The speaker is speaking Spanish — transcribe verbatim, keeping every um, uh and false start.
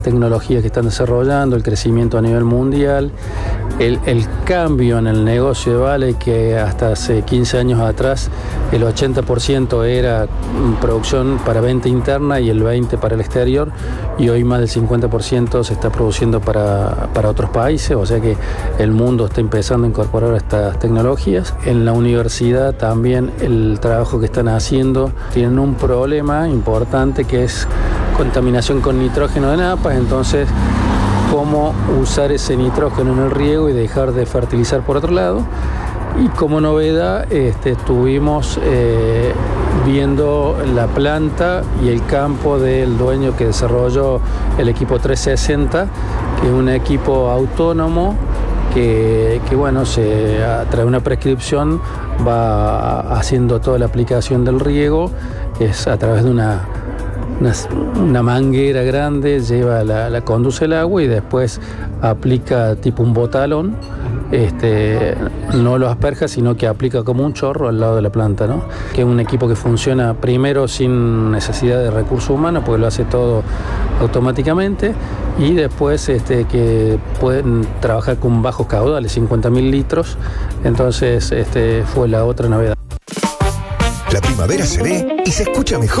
tecnologías que están desarrollando, el crecimiento a nivel mundial, el, el cambio en el negocio de Valley, que hasta hace quince años atrás el ochenta por ciento era producción para venta interna y el veinte por ciento para el exterior, y hoy más del cincuenta por ciento se está produciendo para, para otros países, o sea que el mundo está empezando a incorporar estas tecnologías. En la universidad también el trabajo que están haciendo, tienen un problema importante que es contaminación con nitrógeno de napas, entonces cómo usar ese nitrógeno en el riego y dejar de fertilizar por otro lado. Y como novedad este, estuvimos eh, viendo la planta y el campo del dueño que desarrolló el equipo trescientos sesenta, que es un equipo autónomo que, que bueno, se, a través de una prescripción va haciendo toda la aplicación del riego, que es a través de una Una, una manguera grande, lleva la, la conduce el agua y después aplica tipo un botalón, este, no lo asperja, sino que aplica como un chorro al lado de la planta, ¿no? Que es un equipo que funciona primero sin necesidad de recursos humanos, porque lo hace todo automáticamente, y después este, que pueden trabajar con bajos caudales, cincuenta mil litros, entonces este, fue la otra novedad. La primavera se ve y se escucha mejor